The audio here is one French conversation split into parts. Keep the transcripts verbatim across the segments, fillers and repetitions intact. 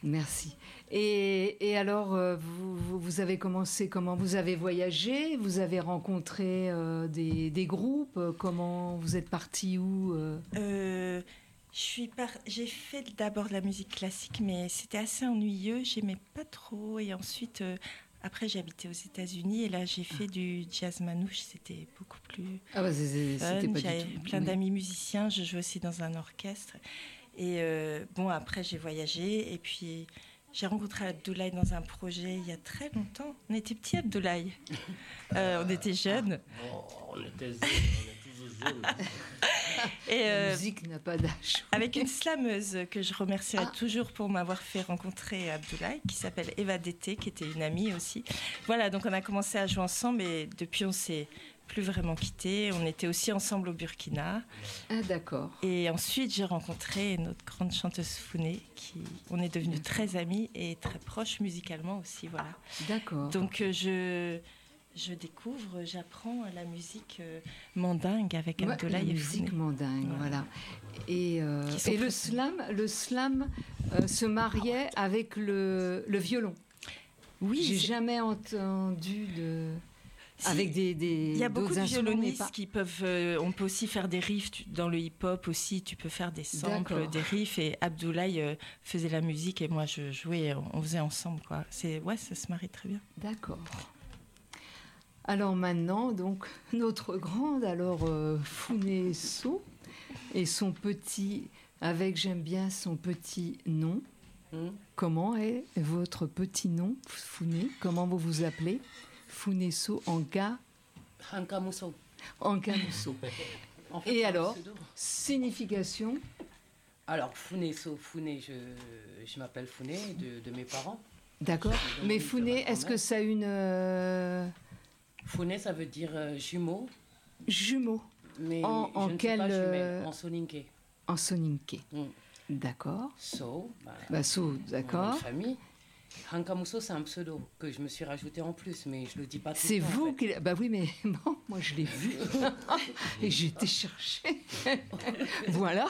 Merci. Et, et alors, euh, vous, vous- vous avez commencé comment? Vous avez voyagé? Vous avez rencontré euh, des, des groupes? Euh, Comment vous êtes parti où euh Euh, je suis par... J'ai fait d'abord de la musique classique, mais c'était assez ennuyeux. J'aimais pas trop. Et ensuite, euh, après, j'ai habité aux États-Unis et là, j'ai fait du jazz manouche. C'était beaucoup plus Ah bah c'est- c'est- fun. c'était pas J'avais du tout. plein Oui. d'amis musiciens. Je jouais aussi dans un orchestre. Et euh, bon, après, j'ai voyagé. Et puis, j'ai rencontré Abdoulaye dans un projet il y a très longtemps. On était petits, Abdoulaye. Euh, on était jeunes. Oh, on était jeunes, on est toujours jeunes. Et, La euh, musique n'a pas d'âge. avec une slameuse que je remercierai Ah. toujours pour m'avoir fait rencontrer Abdoulaye, qui s'appelle Eva Dété, qui était une amie aussi. Voilà, donc on a commencé à jouer ensemble et depuis on s'est plus vraiment quittés. On était aussi ensemble au Burkina. Ah d'accord. Et ensuite j'ai rencontré notre grande chanteuse Founé, qui on est devenus très amis et très proches musicalement aussi. Voilà. D'accord. Donc euh, je je découvre, j'apprends la musique euh, mandingue avec Ouais, la Abdoulaye et musique Founé. mandingue, Voilà. voilà. Et, euh, Qui sont et le très- slam, le slam euh, se mariait avec le, le violon. Oui, J'ai c'est- jamais entendu de Si. avec des, des Il y a beaucoup d'autres de instruments, mais violonistes pas- qui peuvent. euh, on peut aussi faire des riffs tu- dans le hip-hop aussi. Tu peux faire des samples, D'accord. des riffs. Et Abdoulaye euh, faisait la musique et moi je jouais. Et on, on faisait ensemble quoi. C'est ouais, ça se marie très bien. D'accord. Alors maintenant, donc notre grande, alors euh, Founé So et son petit, avec j'aime bien son petit nom. Hmm. Comment est votre petit nom, Founé? Comment vous vous appelez? Founé So en ga, Hanka Mousso. en Gamousso. En fait, Et c'est un alors, pseudo. signification? Alors, Founé, so, Founé, je, je m'appelle Founé de, de mes parents. D'accord. Donc, Mais oui, Founé, ça va est-ce quand que même. ça a une euh, Founé, ça veut dire euh, jumeau, jumeau mais En- en je ne quel, suis pas jumelle, euh, en soninké. en soninké? Mm. D'accord. So, bah, Bah, So, mon nom d'accord. de famille. Hanka Mousso, c'est un pseudo que je me suis rajouté en plus, mais je le dis pas tout C'est le temps. vous en fait. qui... l'a- Bah oui, mais bon, moi je l'ai vu. Et j'ai été chercher. Voilà.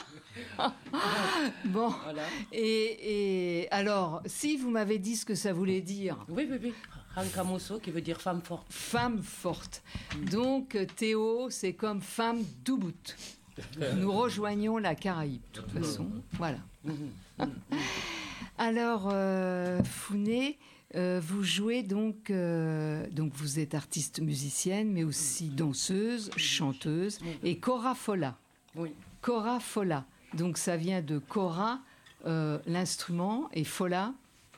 Bon. Voilà. Et, et alors, si vous m'avez dit ce que ça voulait dire, Oui, oui, oui. Hanka Mousso, qui veut dire femme forte. femme forte. Donc, Théo, c'est comme femme d'Ubud. Nous rejoignons la Caraïbe, de toute façon. Voilà. Alors, euh, Founé, euh, vous jouez donc, euh, donc vous êtes artiste musicienne, mais aussi danseuse, chanteuse, et Cora Fola. Oui. Cora Fola. Donc ça vient de Cora, euh, l'instrument, et Fola,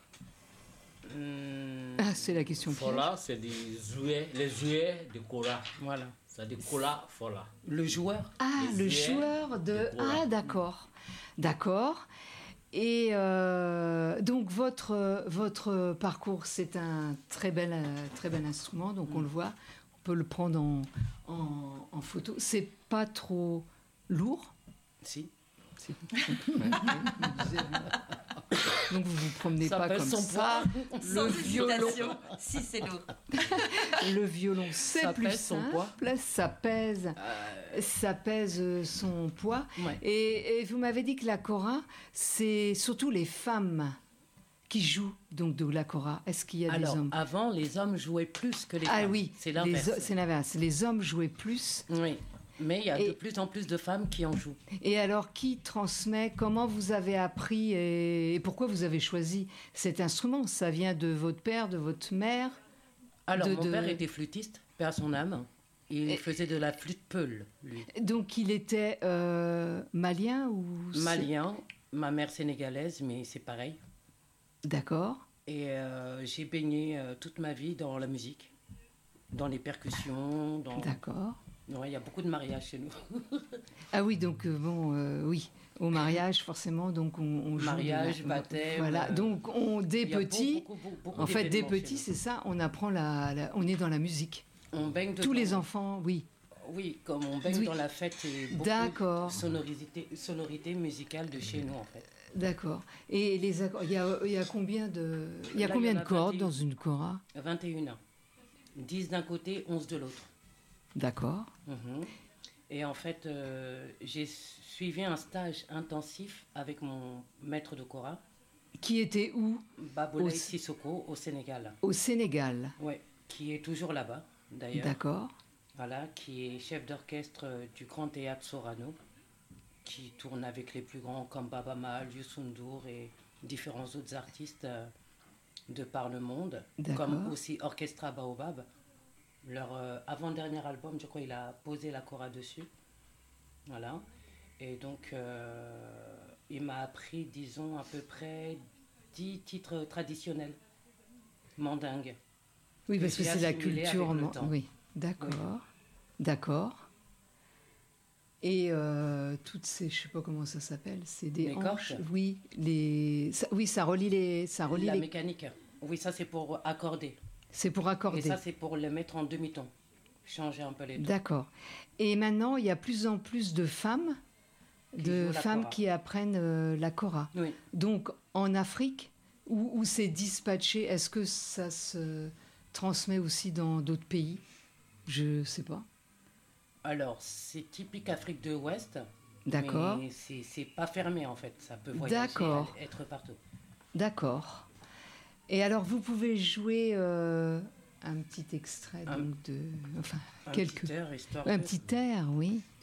Hum, ah, c'est la question piège. Fola, c'est des jouets, les jouets de Kora. Voilà. C'est-à-dire Kola, Fola. Le joueur. Ah, Les le jouets joueur de... de Cora. Ah, d'accord. D'accord. Et euh, donc votre, votre parcours, c'est un très bel, euh, très bel instrument, donc on le voit, on peut le prendre en, en, en photo. C'est pas trop lourd. Si. Si. Donc vous vous promenez Ça pas pèse comme son ça. poids. Le violon, Si c'est lourd. le violon, c'est Ça plus pèse son simple. poids. Ça pèse, ça pèse euh, son poids. Ouais. Et, et vous m'avez dit que la kora, c'est surtout les femmes qui jouent donc de la kora. Est-ce qu'il y a Alors, des hommes? avant, les hommes jouaient plus que les Ah femmes. oui, C'est les l'inverse. ho- c'est l'inverse. Les hommes jouaient plus. Oui. Mais il y a Et- de plus en plus de femmes qui en jouent. Et alors, qui transmet? Comment vous avez appris et, et pourquoi vous avez choisi cet instrument? Ça vient de votre père, de votre mère? Alors, De- mon de- père était flûtiste, père à son âme. Il Et- faisait de la flûte peule, lui. Donc, il était euh, malien ou c'est- Malien, ma mère sénégalaise, mais c'est pareil. D'accord. Et euh, j'ai baigné euh, toute ma vie dans la musique, dans les percussions. Dans... D'accord. Ouais, il y a beaucoup de mariages chez nous. Ah oui, donc euh, bon, euh, oui, au mariage forcément, donc on, on joue. Mariage, de la- baptême, Voilà, euh, donc on des Il y a petits. beaucoup, beaucoup, beaucoup En fait, des d'événements chez petits, nous. c'est ça. On apprend la, la- on est dans la musique. On baigne Tous dedans. les enfants, oui. Oui, comme on baigne Oui. dans la fête et beaucoup D'accord. de sonorité, sonorité musicale de chez nous, en fait. D'accord. Et les accords, il y a, il y a combien de, il y a Là, combien il y en de a cordes vingt et- dans une kora? vingt et un ans. dix d'un côté, onze de l'autre. D'accord. Mhm. Et en fait, euh, j'ai suivi un stage intensif avec mon maître de kora Qui était où? Baboulaye Au- Sissoko au Sénégal. Au Sénégal. Oui, qui est toujours là-bas, d'ailleurs. D'accord. Voilà, qui est chef d'orchestre euh, du Grand Théâtre Sorano, qui tourne avec les plus grands comme Baba Maal, Youssou N'Dour et différents autres artistes euh, de par le monde, D'accord. comme aussi Orchestra Baobab. Leur euh, avant-dernier album, je crois, il a posé la kora dessus. Voilà. Et donc, euh, il m'a appris, disons, à peu près dix titres traditionnels mandingues. Oui, que parce que j'ai c'est la assimilé culture. avec le man- temps. Oui, d'accord. D'accord. Et euh, toutes ces, je sais pas comment ça s'appelle, c'est des Les hanches. cordes. Oui, les, ça, oui, ça relie les, ça relie La les. mécanique, oui, ça c'est pour accorder. C'est pour Et accorder. ça c'est pour le mettre en demi-ton. Changer un peu les tons. D'accord. Et maintenant, il y a plus en plus de femmes, Qui de jouent la femmes kora. qui apprennent euh, la kora. Oui. Donc, en Afrique, où, où c'est dispatché, est-ce que ça se transmet aussi dans d'autres pays? Je sais pas. Alors, c'est typique Afrique de l'Ouest. D'accord. Mais c'est c'est pas fermé en fait. Ça peut voyager, D'accord. aller- être partout. D'accord. Et alors, vous pouvez jouer euh, un petit extrait Un- donc, de. Enfin, Un quelques. petit air, histoire Un de- petit air, oui.